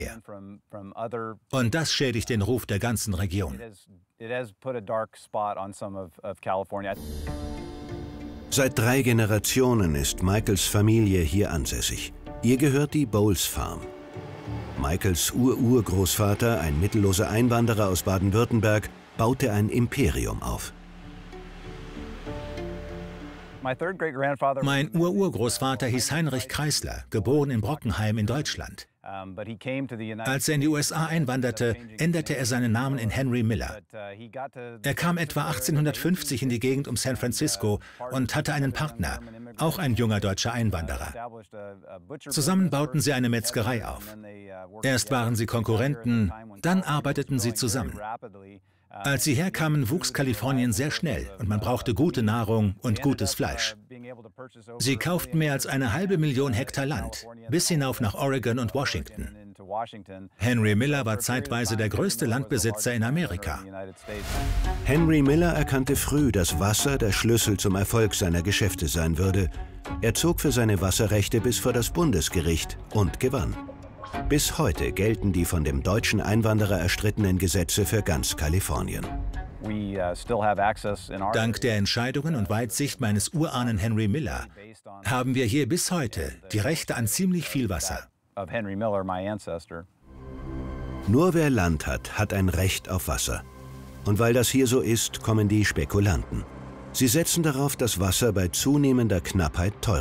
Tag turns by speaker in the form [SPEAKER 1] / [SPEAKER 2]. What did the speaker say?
[SPEAKER 1] Und das schädigt den Ruf der ganzen Region.
[SPEAKER 2] Seit 3 Generationen ist Michaels Familie hier ansässig. Ihr gehört die Bowles Farm. Michaels Urgroßvater, ein mittelloser Einwanderer aus Baden-Württemberg, baute ein Imperium auf.
[SPEAKER 1] Mein Urgroßvater hieß Heinrich Kreisler, geboren in Brockenheim in Deutschland. Als er in die USA einwanderte, änderte er seinen Namen in Henry Miller. Er kam etwa 1850 in die Gegend um San Francisco und hatte einen Partner, auch ein junger deutscher Einwanderer. Zusammen bauten sie eine Metzgerei auf. Erst waren sie Konkurrenten, dann arbeiteten sie zusammen. Als sie herkamen, wuchs Kalifornien sehr schnell und man brauchte gute Nahrung und gutes Fleisch. Sie kauften mehr als 500.000 Hektar Land, bis hinauf nach Oregon und Washington. Henry Miller war zeitweise der größte Landbesitzer in Amerika.
[SPEAKER 2] Henry Miller erkannte früh, dass Wasser der Schlüssel zum Erfolg seiner Geschäfte sein würde. Er zog für seine Wasserrechte bis vor das Bundesgericht und gewann. Bis heute gelten die von dem deutschen Einwanderer erstrittenen Gesetze für ganz Kalifornien.
[SPEAKER 1] Dank der Entscheidungen und Weitsicht meines Urahnen Henry Miller haben wir hier bis heute die Rechte an ziemlich viel Wasser.
[SPEAKER 2] Nur wer Land hat, hat ein Recht auf Wasser. Und weil das hier so ist, kommen die Spekulanten. Sie setzen darauf, dass Wasser bei zunehmender Knappheit teurer